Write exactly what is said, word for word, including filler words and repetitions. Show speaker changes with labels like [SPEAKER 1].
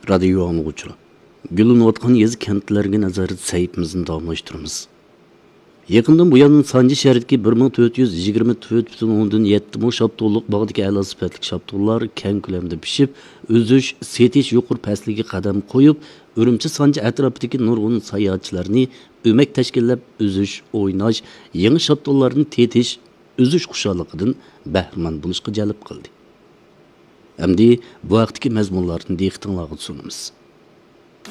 [SPEAKER 1] Radio anlıqçılar. Gülünayotgan yezi kentlerge nazaret sayıpımızın davamlaştırımız. Yakından bu yanın Sancı şəhəridəki bir ming to'rt yuz yigirma to'rt butun o'ndan yetti ming şaptolluq bağdaki a'lo sifatli şaptollar keng ko'lamda pishib, o'zish, setish yuqur pastligiga qadam qo'yib, Urumchi Sancı atrofidagi nurg'un sayohatchilarni o'mak tashkillab o'zish, o'ynash, yangi şaptollarni tetish, o'zish xushalligidan bahramand bo'lishga jalb qildi. Hamdi bu vaqtdagi mazmunlarni diqqatingizga sunamiz.